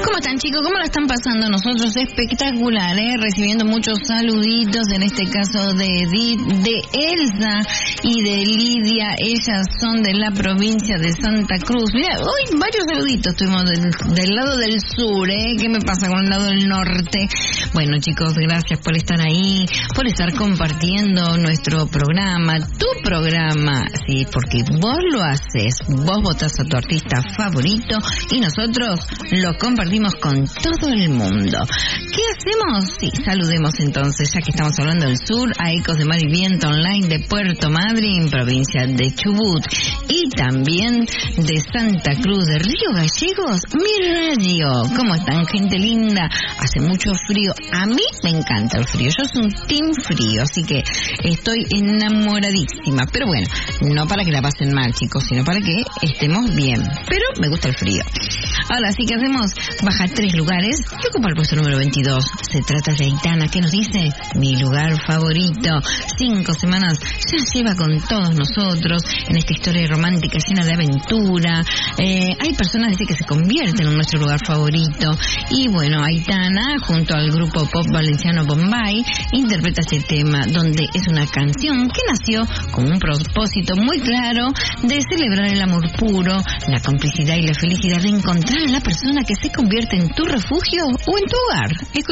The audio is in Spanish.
¿Cómo están, chicos? ¿Cómo la están pasando? Nosotros espectacular, recibiendo muchos saluditos, en este caso de Edith, de Elsa y de Lidia. Ellas son de la provincia de Santa Cruz. Mira, hoy varios saluditos tuvimos del lado del sur, ¿Qué me pasa con el lado del norte? Bueno, chicos, gracias por estar ahí, por estar compartiendo nuestro programa, tu programa, sí, porque vos lo haces, vos votás a tu artista favorito y nosotros lo compartimos con todo el mundo. ¿Qué hacemos? Sí, saludemos entonces, ya que estamos hablando del sur, a Ecos de Mar y Viento Online de Puerto Madryn, provincia de Chubut, y también de Santa Cruz de Río Gallegos, mi radio. ¿Cómo están, gente linda? Hace mucho frío. A mí me encanta el frío. Yo soy un team frío, así que estoy enamoradísima. Pero bueno, no para que la pasen mal, chicos, sino para que estemos bien. Pero me gusta el frío. Ahora sí que hacemos, baja 3 lugares y ocupa el puesto número 22. Se trata de Aitana, que nos dice, mi lugar favorito. 5 semanas ya lleva con todos nosotros en esta historia romántica llena de aventura. Hay personas, dice, que se convierten en nuestro lugar favorito. Y bueno, Aitana, junto al grupo pop valenciano Bombay, interpreta este tema, donde es una canción que nació con un propósito muy claro de celebrar el amor puro, la complicidad y la felicidad de encontrar a la persona que se convierte en tu refugio o en tu hogar. Escucha.